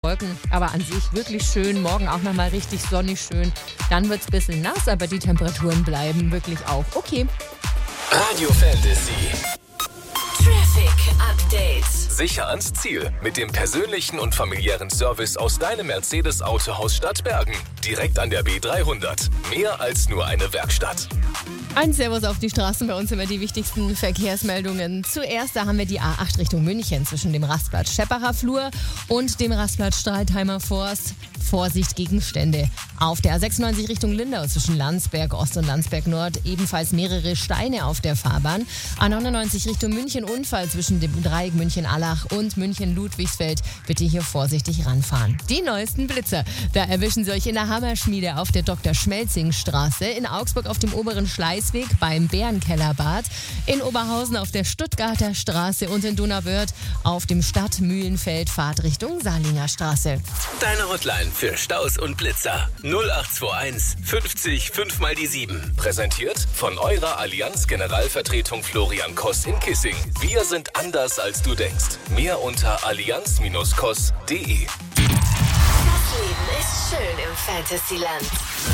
Wolken, aber an sich wirklich schön. Morgen auch nochmal richtig sonnig schön. Dann wird es ein bisschen nass, aber die Temperaturen bleiben wirklich auch okay. Radio Fantasy. Traffic Update. Sicher ans Ziel mit dem persönlichen und familiären Service aus deinem Mercedes-Autohaus Stadtbergen. Direkt an der B300. Mehr als nur eine Werkstatt. Ein Servus auf die Straßen, bei uns immer die wichtigsten Verkehrsmeldungen. Zuerst, da haben wir die A8 Richtung München zwischen dem Rastplatz Scheppacher Flur und dem Rastplatz Straltheimer Forst. Vorsicht, Gegenstände. Auf der A96 Richtung Lindau zwischen Landsberg Ost und Landsberg Nord ebenfalls mehrere Steine auf der Fahrbahn. A99 Richtung München Unfall zwischen dem Dreieck München-Allach und München-Ludwigsfeld. Bitte hier vorsichtig ranfahren. Die neuesten Blitzer, da erwischen Sie euch in der Hammerschmiede auf der Dr. Schmelzing-Straße, in Augsburg auf dem oberen Schleißweg beim Bärenkellerbad, in Oberhausen auf der Stuttgarter Straße und in Donauwörth auf dem Stadtmühlenfeld Fahrtrichtung Salinger Straße. Deine Hotline für Staus und Blitzer. 0821 50 5 mal die 7. Präsentiert von eurer Allianz Generalvertretung Florian Koss in Kissing. Wir sind anders als du denkst. Mehr unter allianz-koss.de. Das Leben ist schön im Fantasyland.